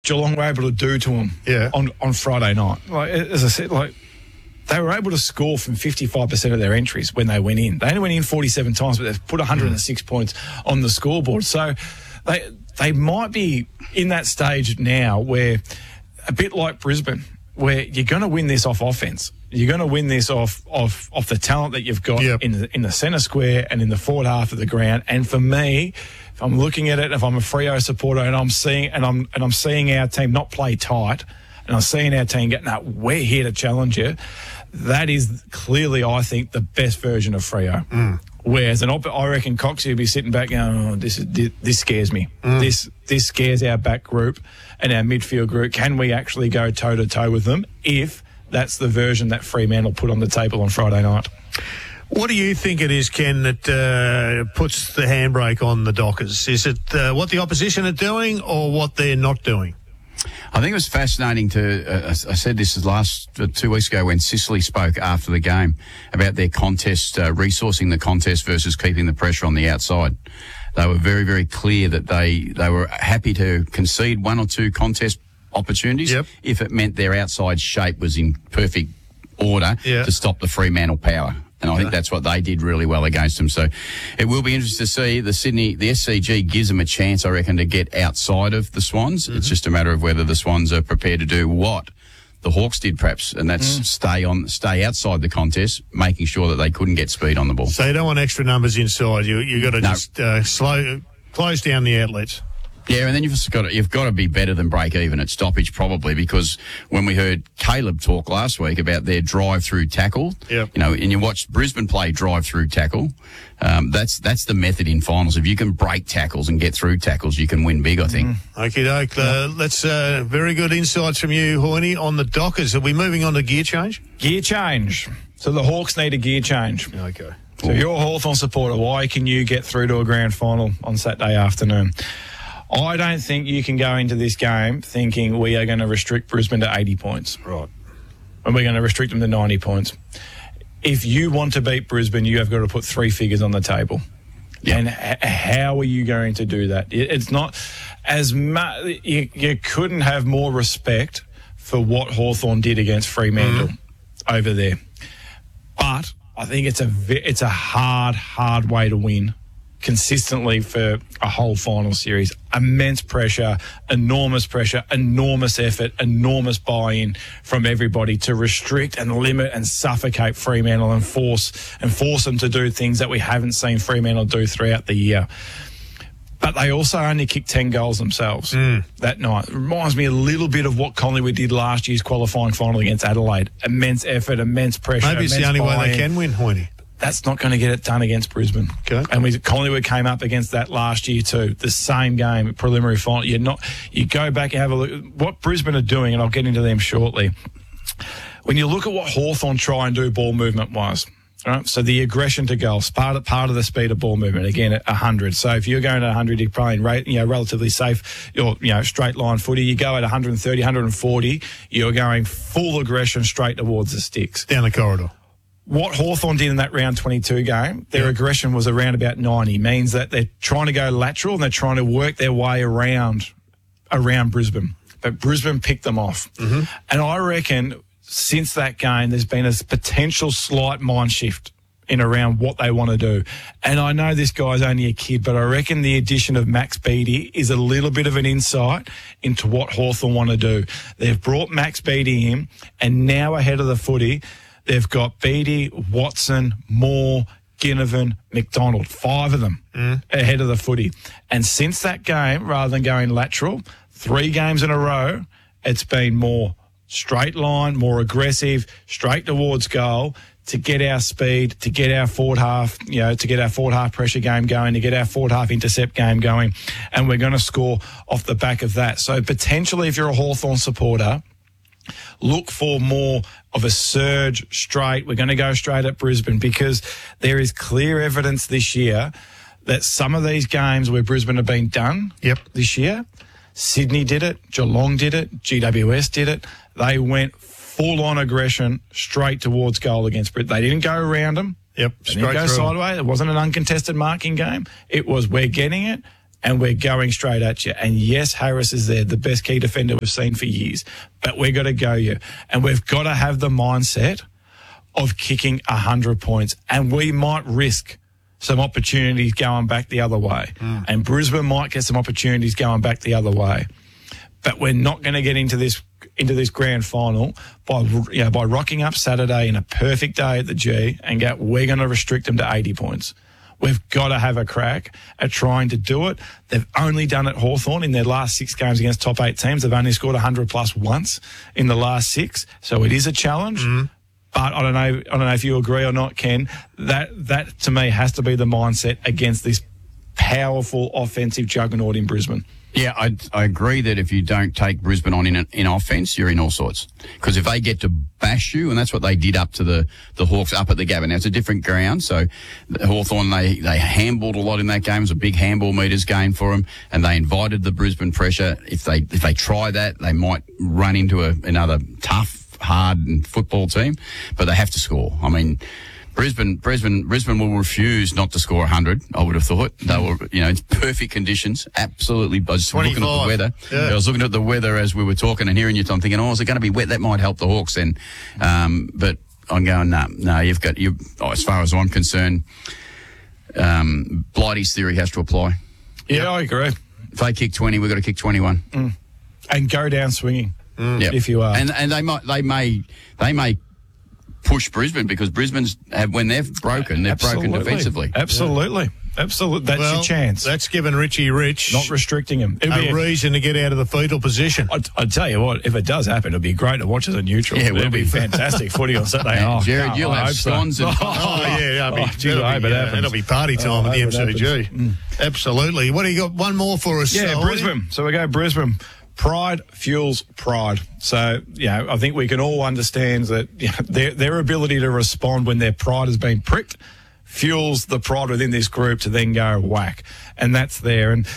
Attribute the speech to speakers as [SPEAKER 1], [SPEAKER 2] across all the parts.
[SPEAKER 1] Geelong were able to do to them on Friday night. Like, as I said, like, they were able to score from 55% of their entries when they went in. They only went in 47 times, but they've put 106 points on the scoreboard. So they might be in that stage now where, a bit like Brisbane, where you're going to win this off offense. You're going to win this off the talent that you've got in the centre square and in the forward half of the ground. And for me, if I'm looking at it, if I'm a Freo supporter and I'm seeing our team not play tight, and I'm seeing our team getting that, we're here to challenge you, that is clearly, I think, the best version of Freo. Whereas I reckon Coxie will be sitting back going, oh, this scares me. This scares our back group and our midfield group. Can we actually go toe-to-toe with them if that's the version that Fremantle put on the table on Friday night?
[SPEAKER 2] What do you think it is, Ken, that puts the handbrake on the Dockers? Is it what the opposition are doing or what they're not doing?
[SPEAKER 3] I think it was fascinating I said this 2 weeks ago when Sicily spoke after the game about their contest, resourcing the contest versus keeping the pressure on the outside. They were very, very clear that they were happy to concede one or two contest opportunities if it meant their outside shape was in perfect order to stop the Fremantle power. And I think that's what they did really well against them. So it will be interesting to see. The SCG gives them a chance, I reckon, to get outside of the Swans. It's just a matter of whether the Swans are prepared to do what the Hawks did, perhaps, and that's stay outside the contest, making sure that they couldn't get speed on the ball.
[SPEAKER 2] So you don't want extra numbers inside. You got to just close down the outlets.
[SPEAKER 3] Yeah, and then you've got to be better than break even at stoppage, probably, because when we heard Caleb talk last week about their drive-through tackle, and you watched Brisbane play drive-through tackle, that's the method in finals. If you can break tackles and get through tackles, you can win big, I think.
[SPEAKER 2] Okie doke. That's very good insights from you, Hoyne, on the Dockers. Are we moving on to gear change?
[SPEAKER 1] Gear change. So the Hawks need a gear change.
[SPEAKER 2] Okay.
[SPEAKER 1] So if you're a Hawthorn supporter, why can you get through to a grand final on Saturday afternoon? I don't think you can go into this game thinking we are going to restrict Brisbane to 80 points.
[SPEAKER 2] Right.
[SPEAKER 1] And we're going to restrict them to 90 points. If you want to beat Brisbane, you have got to put three figures on the table. Yep. And how are you going to do that? It's not as much. You couldn't have more respect for what Hawthorn did against Fremantle over there. But I think it's a hard way to win consistently for a whole final series. Immense pressure, enormous effort, enormous buy-in from everybody to restrict and limit and suffocate Fremantle and force them to do things that we haven't seen Fremantle do throughout the year. But they also only kicked 10 goals themselves that night. It reminds me a little bit of what Collingwood did last year's qualifying final against Adelaide. Immense effort, immense pressure.
[SPEAKER 2] Maybe it's the only way they can win, Hoyne.
[SPEAKER 1] That's not going to get it done against Brisbane.
[SPEAKER 2] Okay.
[SPEAKER 1] And Collingwood came up against that last year too. The same game, preliminary final. You go back and have a look at what Brisbane are doing, and I'll get into them shortly. When you look at what Hawthorn try and do ball movement-wise, right? So the aggression to goal, part of the speed of ball movement, again, at 100. So if you're going at 100, you're playing relatively safe, straight line footy. You go at 130, 140, you're going full aggression straight towards the sticks.
[SPEAKER 2] Down the corridor.
[SPEAKER 1] What Hawthorn did in that round 22 game, their aggression was around about 90, means that they're trying to go lateral and they're trying to work their way around Brisbane. But Brisbane picked them off. And I reckon since that game, there's been a potential slight mind shift in around what they want to do. And I know this guy's only a kid, but I reckon the addition of Max Beattie is a little bit of an insight into what Hawthorn want to do. They've brought Max Beattie in, and now ahead of the footy, they've got Beattie, Watson, Moore, Ginnivan, McDonald, 5 of them ahead of the footy. And since that game, rather than going lateral, 3 games in a row, it's been more straight line, more aggressive, straight towards goal to get our speed, to get our forward half, to get our forward half pressure game going, to get our forward half intercept game going. And we're going to score off the back of that. So potentially, if you're a Hawthorn supporter, look for more of a surge straight. We're going to go straight at Brisbane because there is clear evidence this year that some of these games where Brisbane have been done this year, Sydney did it, Geelong did it, GWS did it. They went full-on aggression straight towards goal against Brisbane. They didn't go around them.
[SPEAKER 2] Yep,
[SPEAKER 1] they didn't go sideways. It wasn't an uncontested marking game. It was, we're getting it, and we're going straight at you. And yes, Harris is there, the best key defender we've seen for years, but we're going to go you. And we've got to have the mindset of kicking 100 points. And we might risk some opportunities going back the other way. And Brisbane might get some opportunities going back the other way. But we're not going to get into this grand final by rocking up Saturday in a perfect day at the G and go, we're going to restrict them to 80 points. We've got to have a crack at trying to do it. They've only done it Hawthorn in their last 6 games against top 8 teams. They've only scored 100 plus once in the last 6. So it is a challenge. But I don't know if you agree or not, Ken. That to me has to be the mindset against this powerful offensive juggernaut in Brisbane.
[SPEAKER 3] Yeah, I agree that if you don't take Brisbane on in offence, you're in all sorts. Because if they get to bash you, and that's what they did up to the Hawks up at the Gabba. Now, it's a different ground, so Hawthorn, they handballed a lot in that game. It was a big handball meters game for them, and they invited the Brisbane pressure. If they try that, they might run into another tough, hard football team, but they have to score. I mean, Brisbane will refuse not to score 100, I would have thought. They were, it's perfect conditions. Absolutely. I was looking at the weather. Yeah. I was looking at the weather as we were talking and hearing you. I'm thinking, is it going to be wet? That might help the Hawks then. But I'm going, no, as far as I'm concerned, Blighty's theory has to apply.
[SPEAKER 1] Yeah, I agree.
[SPEAKER 3] If they kick 20, we've got to kick 21.
[SPEAKER 1] And go down swinging. If you are.
[SPEAKER 3] And they may push Brisbane because Brisbane's when they've broken defensively.
[SPEAKER 1] Absolutely. That's your chance.
[SPEAKER 2] That's given Richie Rich
[SPEAKER 1] not restricting him.
[SPEAKER 2] A reason to get out of the fetal position.
[SPEAKER 1] I'd tell you what, if it does happen, it'll be great to watch as a neutral. Yeah, it'll be fantastic footy on Saturday.
[SPEAKER 3] Jared, you'll have scones and
[SPEAKER 2] it'll be party time at the MCG. Absolutely. What do you got? One more for us?
[SPEAKER 1] Yeah, Brisbane. So we go Brisbane. Pride fuels pride. So, I think we can all understand that their ability to respond when their pride has been pricked fuels the pride within this group to then go whack. And that's there. And,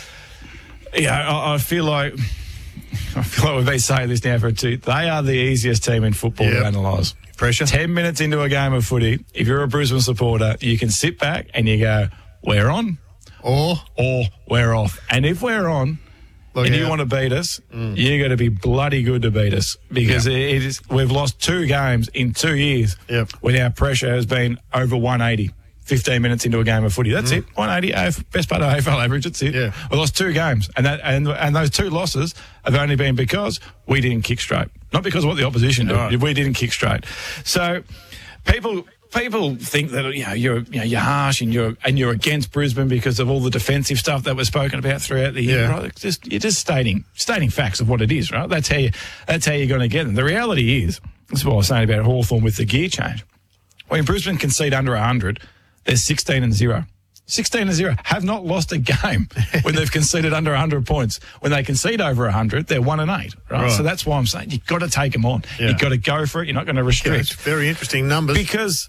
[SPEAKER 1] I feel like we've been saying this now for they are the easiest team in football to analyse.
[SPEAKER 2] Pressure.
[SPEAKER 1] 10 minutes into a game of footy, if you're a Brisbane supporter, you can sit back and you go, we're on. Or we're off. And if we're on, you want to beat us, you got to be bloody good to beat us because we've lost 2 games in 2 years when our pressure has been over 180, 15 minutes into a game of footy. That's it, 180, best part of AFL average, that's it. Yeah. We lost 2 games and those 2 losses have only been because we didn't kick straight. Not because of what the opposition did. Right. We didn't kick straight. So people think that you're harsh and you're against Brisbane because of all the defensive stuff that was spoken about throughout the year. Right? You're just stating facts of what it is, right? That's how you're going to get them. The reality is, this is what I was saying about Hawthorn with the gear change. When Brisbane concede under 100, they're 16-0. 16-0 have not lost a game when they've conceded under 100 points. When they concede over 100, they're 1-8. Right? So that's why I'm saying you've got to take them on. Yeah. You've got to go for it. You're not going to restrict.
[SPEAKER 2] It's very interesting numbers
[SPEAKER 1] because.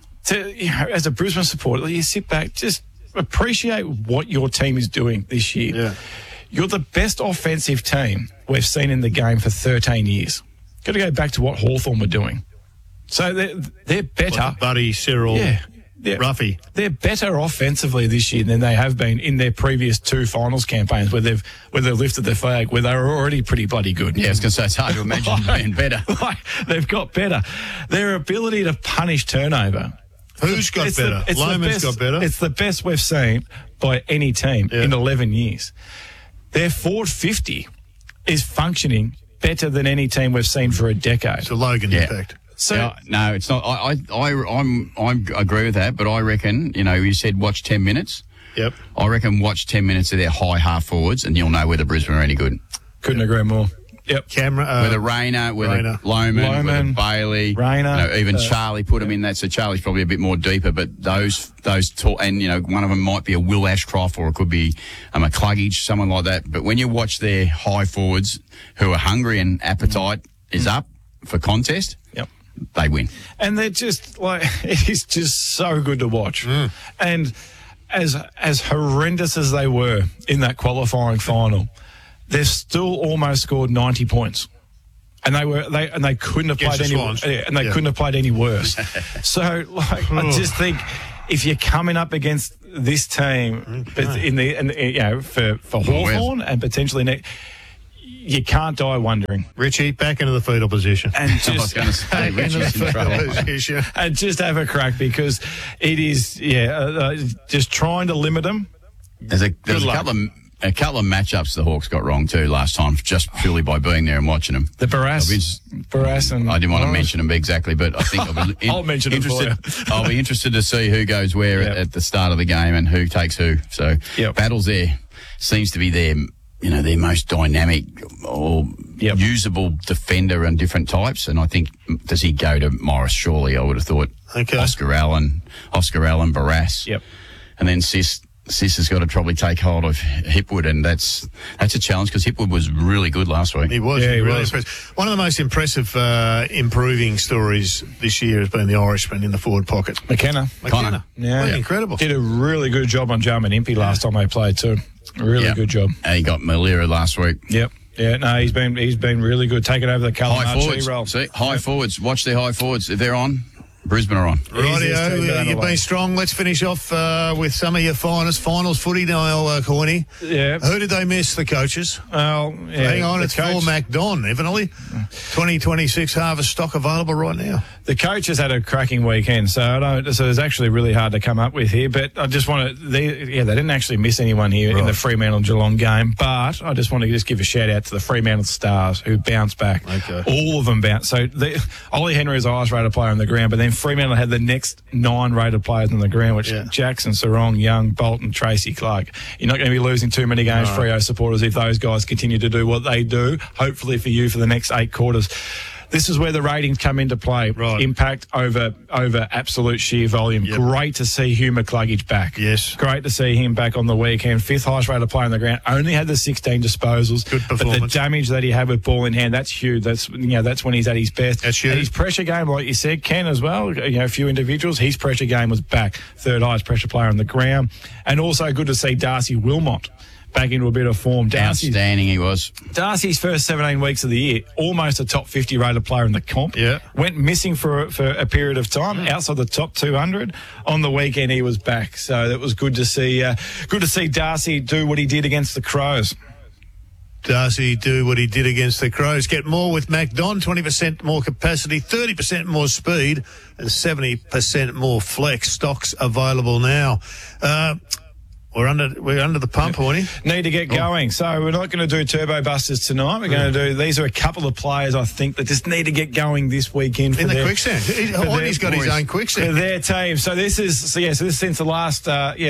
[SPEAKER 1] As a Brisbane supporter, you sit back, just appreciate what your team is doing this year. Yeah. You're the best offensive team we've seen in the game for 13 years. Got to go back to what Hawthorn were doing. So they're better.
[SPEAKER 2] Buddy, Cyril, Ruffy.
[SPEAKER 1] They're better offensively this year than they have been in their previous 2 finals campaigns where they've lifted their flag, where they were already pretty bloody good.
[SPEAKER 3] Yeah, I was going to say, it's hard to imagine being better.
[SPEAKER 1] They've got better. Their ability to punish turnover.
[SPEAKER 2] Who's got better? Loman's got better.
[SPEAKER 1] It's the best we've seen by any team in 11 years. Their forward 50 is functioning better than any team we've seen for a decade.
[SPEAKER 2] So Logan effect.
[SPEAKER 1] So
[SPEAKER 3] no, it's not. I agree with that, but I reckon you said watch 10 minutes.
[SPEAKER 2] Yep.
[SPEAKER 3] I reckon watch 10 minutes of their high half forwards, and you'll know whether Brisbane are any good.
[SPEAKER 1] Couldn't agree more. Yep.
[SPEAKER 3] Whether Rayner, whether Loman, whether Bailey,
[SPEAKER 1] Rayner,
[SPEAKER 3] even Charlie put him in that. So Charlie's probably a bit more deeper, but those tall, and one of them might be a Will Ashcroft or it could be a McCluggage, someone like that. But when you watch their high forwards who are hungry and appetite is up for contest, they win.
[SPEAKER 1] And they're just it is just so good to watch. And as horrendous as they were in that qualifying final, they've still almost scored 90 points, and they couldn't have played any couldn't have played any worse. So I just think if you're coming up against this team, but for Hawthorn and potentially you can't die wondering.
[SPEAKER 2] Richie, back into the fetal position.
[SPEAKER 1] And
[SPEAKER 3] I was
[SPEAKER 1] just
[SPEAKER 3] going to say, Richie's in trouble.
[SPEAKER 2] Position.
[SPEAKER 1] and just have a crack because it is just trying to limit them.
[SPEAKER 3] There's a couple of matchups the Hawks got wrong too last time, just purely by being there and watching them.
[SPEAKER 1] The Barras and
[SPEAKER 3] I didn't want to mention them exactly, but I think
[SPEAKER 1] I'll mention them for you.
[SPEAKER 3] I'll be interested to see who goes where at the start of the game and who takes who. So Battles there seems to be their most dynamic or usable defender and different types. And I think, does he go to Morris? Surely, I would have thought.
[SPEAKER 2] Okay.
[SPEAKER 3] Oscar Allen, Barras.
[SPEAKER 1] Yep.
[SPEAKER 3] And then Sis has got to probably take hold of Hipwood, and that's a challenge because Hipwood was really good last week.
[SPEAKER 2] He was.
[SPEAKER 1] Yeah, he
[SPEAKER 2] really
[SPEAKER 1] was.
[SPEAKER 2] impressive. One of the most impressive improving stories this year has been the Irishman in the forward pocket.
[SPEAKER 1] McKenna.
[SPEAKER 3] Connor.
[SPEAKER 1] Yeah.
[SPEAKER 2] Incredible.
[SPEAKER 1] Did a really good job on Jarman Impey last time they played too. Really good job.
[SPEAKER 3] And he got Malira last week.
[SPEAKER 1] Yep. Yeah, no, he's been really good, taking over the Cullen
[SPEAKER 3] High
[SPEAKER 1] Archie
[SPEAKER 3] forwards.
[SPEAKER 1] role.
[SPEAKER 3] See, high forwards. Watch their high forwards. If they're on, Brisbane are on.
[SPEAKER 2] Rightio, you've been strong. Let's finish off with some of your finals footy now, Corny.
[SPEAKER 1] Yeah.
[SPEAKER 2] Who did they miss, the coaches?
[SPEAKER 1] Well,
[SPEAKER 2] Hang on, it's for Mac Don, evidently. 2026 harvest stock available right now.
[SPEAKER 1] The coach has had a cracking weekend, so it's actually really hard to come up with here. But I just want to, they didn't actually miss anyone here in the Fremantle Geelong game. But I just want to give a shout out to the Fremantle Stars who bounced back.
[SPEAKER 2] Okay.
[SPEAKER 1] All of them bounced. So Ollie Henry is the highest rated player on the ground, but then Fremantle had the next 9 rated players on the ground, which Jackson, Sarong, Young, Bolton, Tracy, Clark. You're not going to be losing too many games, Freo supporters, if those guys continue to do what they do. Hopefully for you for the next 8 quarters. This is where the ratings come into play.
[SPEAKER 2] Right.
[SPEAKER 1] Impact over absolute sheer volume.
[SPEAKER 2] Yep.
[SPEAKER 1] Great to see Hugh McCluggage back.
[SPEAKER 2] Yes.
[SPEAKER 1] Great to see him back on the weekend. 5th highest rated player on the ground. Only had the 16 disposals.
[SPEAKER 2] Good performance.
[SPEAKER 1] But the damage that he had with ball in hand, that's huge. That's when he's at his best.
[SPEAKER 2] That's huge.
[SPEAKER 1] And his pressure game, like you said, Ken as well. A few individuals. His pressure game was back. 3rd highest pressure player on the ground. And also good to see Darcy Wilmot back into a bit of form.
[SPEAKER 3] Outstanding he was.
[SPEAKER 1] Darcy's first 17 weeks of the year, almost a top 50 rated player in the comp.
[SPEAKER 2] Yeah.
[SPEAKER 1] Went missing for a period of time, outside the top 200. On the weekend, he was back. So that was good to see. Good to see Darcy do what he did against the Crows.
[SPEAKER 2] Darcy do what he did against the Crows. Get more with Mac Don, 20% more capacity, 30% more speed, and 70% more flex. Stocks available now. We're under the pump, Horny.
[SPEAKER 1] Need to get going. So we're not going to do Turbo Busters tonight. We're going to do, these are a couple of players I think that just need to get going this weekend. For
[SPEAKER 2] in the quicksand. Horny's got his own quicksand.
[SPEAKER 1] For their team. So this is since the last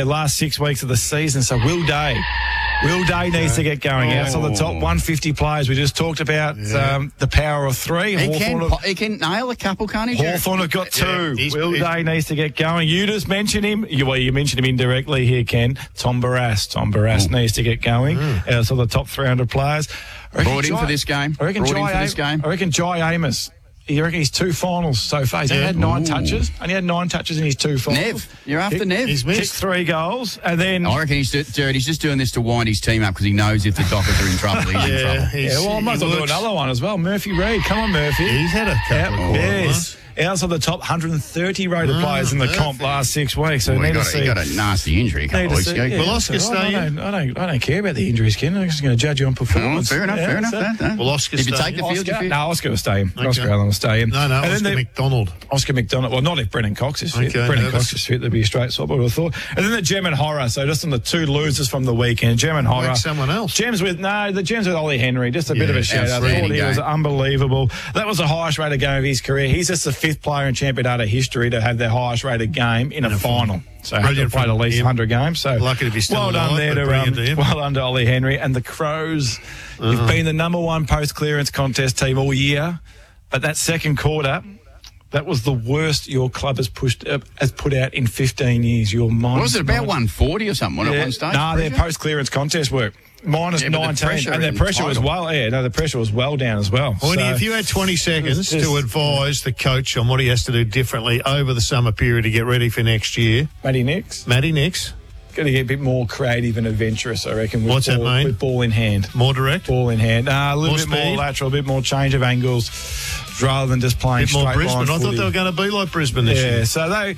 [SPEAKER 1] 6 weeks of the season. So Will Day needs to get going. Outside the top 150 players we just talked about, the power of 3.
[SPEAKER 3] He can nail a couple, can't he?
[SPEAKER 1] Hawthorn have got 2.
[SPEAKER 2] Yeah,
[SPEAKER 1] Will Day needs to get going. You just mentioned him. You mentioned him indirectly here, Ken. Tom Barras needs to get going. So the top 300 players.
[SPEAKER 3] Brought in for this game.
[SPEAKER 1] I reckon Jai Amos. You reckon he's 2 finals so far. He's only had 9 touches. Only had 9 touches in his 2 finals.
[SPEAKER 3] Nev. You're after Nev.
[SPEAKER 2] He's
[SPEAKER 1] Kicked
[SPEAKER 2] missed
[SPEAKER 1] 3 goals. And then...
[SPEAKER 3] I reckon he's just doing this to wind his team up because he knows if the Dockers are in trouble, he's in trouble.
[SPEAKER 1] Well, I might as well do another one as well. Murphy Reid. Come on, Murphy.
[SPEAKER 2] He's had a couple.
[SPEAKER 1] Yes. Outside the top 130 rated players in the comp last 6 weeks. So
[SPEAKER 3] he got a nasty injury a couple of weeks ago.
[SPEAKER 2] Will Oscar stay in?
[SPEAKER 1] I don't care about the injuries, Ken. I'm just going to judge you on performance.
[SPEAKER 3] Fair enough.
[SPEAKER 2] Will Oscar
[SPEAKER 3] If you
[SPEAKER 2] stay
[SPEAKER 3] take
[SPEAKER 2] in?
[SPEAKER 3] the field, you feel?
[SPEAKER 1] No, Oscar will stay in. Oscar Allen will stay in.
[SPEAKER 2] No, Oscar McDonald.
[SPEAKER 1] Oscar McDonald. Well, not if Brendan Cox is fit.
[SPEAKER 2] Okay,
[SPEAKER 1] Brendan Cox is fit. There'd be a straight swap, I would have thought. And then the Gem and Horror. So just on the 2 losers from the weekend. Gem and Horror.
[SPEAKER 2] Like someone else.
[SPEAKER 1] The Gems with Ollie Henry. Just a bit of a shout out. I thought he was unbelievable. That was the highest rated game of his career. He's just the 5th player in champion data history to have their highest rated game in a final. So he played at least 100 games. So
[SPEAKER 2] lucky to be still
[SPEAKER 1] well done
[SPEAKER 2] alive,
[SPEAKER 1] there well done to Ollie Henry and the Crows. You've been the number 1 post clearance contest team all year, but that second quarter, that was the worst your club has put out in 15 years. Your minus.
[SPEAKER 3] Was it about 140 or something at one stage?
[SPEAKER 1] No, their post clearance contest work. Minus 19, and their pressure was the pressure was well down as well.
[SPEAKER 2] Horny, if you had 20 seconds to advise the coach on what he has to do differently over the summer period to get ready for next year,
[SPEAKER 1] Matty Nix, got to get a bit more creative and adventurous, I reckon.
[SPEAKER 2] What's that mean?
[SPEAKER 1] With ball in hand,
[SPEAKER 2] more direct,
[SPEAKER 1] ball in hand, a little bit
[SPEAKER 2] speed?
[SPEAKER 1] more lateral, a bit more change of angles, rather than just playing
[SPEAKER 2] a bit more
[SPEAKER 1] straight
[SPEAKER 2] Brisbane.
[SPEAKER 1] line
[SPEAKER 2] I thought
[SPEAKER 1] footy.
[SPEAKER 2] they were going to be like Brisbane this year.
[SPEAKER 1] So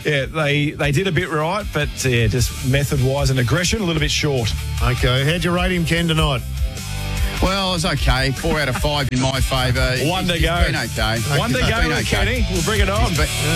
[SPEAKER 1] Yeah, they did a bit right, but just method-wise and aggression, a little bit short.
[SPEAKER 2] Okay, how'd you rate him, Ken, tonight?
[SPEAKER 3] Well, it's okay. 4 out of 5 in my favour.
[SPEAKER 1] One to
[SPEAKER 3] He's
[SPEAKER 1] go.
[SPEAKER 3] been okay.
[SPEAKER 1] One to go, Kenny. We'll bring it on.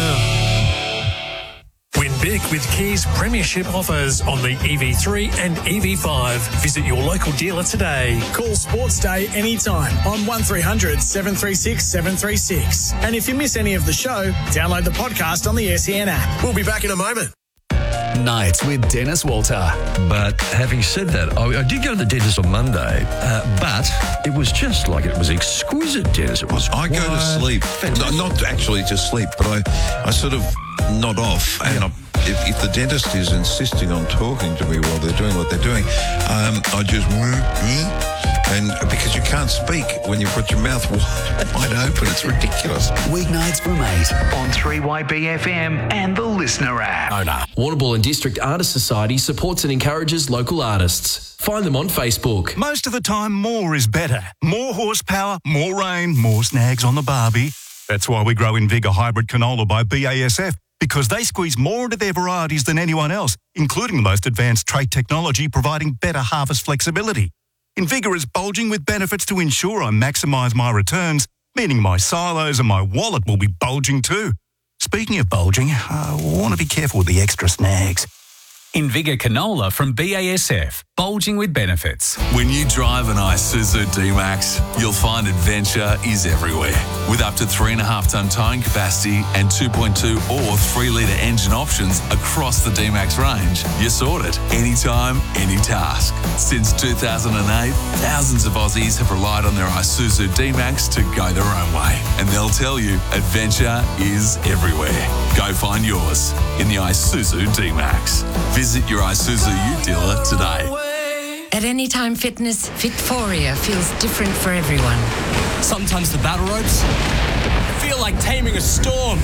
[SPEAKER 4] Win big with Kia's premiership offers on the EV3 and EV5. Visit your local dealer today.
[SPEAKER 5] Call Sports Day anytime on 1300 736 736. And if you miss any of the show, download the podcast on the SEN app.
[SPEAKER 4] We'll be back in a moment.
[SPEAKER 6] Nights with Dennis Walter.
[SPEAKER 7] But having said that, I did go to the dentist on Monday, but it was just like it was exquisite, Dennis. It was
[SPEAKER 8] I go to sleep, not actually to sleep, but I sort of nod off. And if the dentist is insisting on talking to me while they're doing what they're doing, I just... And because you can't speak when you've got your mouth wide open, it's ridiculous.
[SPEAKER 6] Weeknights from 8 on 3YBFM and the Listener app.
[SPEAKER 9] Warrnambool and District Artists Society supports and encourages local artists. Find them on Facebook.
[SPEAKER 10] Most of the time, more is better. More horsepower, more rain, more snags on the barbie. That's why we grow Invigor Hybrid Canola by BASF, because they squeeze more into their varieties than anyone else, including the most advanced trait technology providing better harvest flexibility. Invigor is bulging with benefits to ensure I maximise my returns, meaning my silos and my wallet will be bulging too. Speaking of bulging, I want to be careful with the extra snags.
[SPEAKER 11] Invigor Canola from BASF, bulging with benefits.
[SPEAKER 12] When you drive an Isuzu D-Max, you'll find adventure is everywhere. With up to 3.5-ton towing capacity and 2.2 or 3-litre engine options across the D-Max range, you're sorted. Anytime, any task. Since 2008, thousands of Aussies have relied on their Isuzu D-Max to go their own way. And they'll tell you, adventure is everywhere. Go find yours in the Isuzu D-Max. Visit your Isuzu U dealer today.
[SPEAKER 13] At Anytime Fitness, Fitforia feels different for everyone.
[SPEAKER 14] Sometimes the battle ropes feel like taming a storm.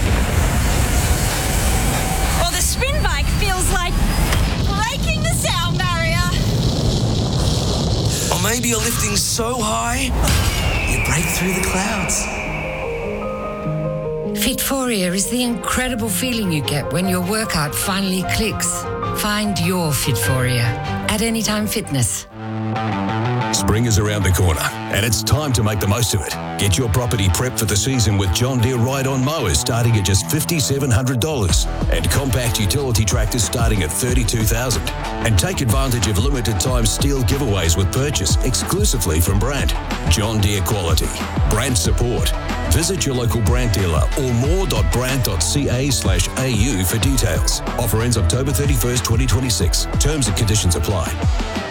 [SPEAKER 15] Or the spin bike feels like breaking the sound barrier.
[SPEAKER 14] Or maybe you're lifting so high, you break through the clouds.
[SPEAKER 13] Fitforia is the incredible feeling you get when your workout finally clicks. Find your Fitforia at Anytime Fitness.
[SPEAKER 16] Spring is around the corner, and it's time to make the most of it. Get your property prepped for the season with John Deere Ride-On mowers starting at just $5,700 and compact utility tractors starting at $32,000. And take advantage of limited-time steel giveaways with purchase exclusively from Brandt. John Deere quality. Brandt support. Visit your local Brandt dealer or more.brandt.ca/au for details. Offer ends October 31st, 2026. Terms and conditions apply.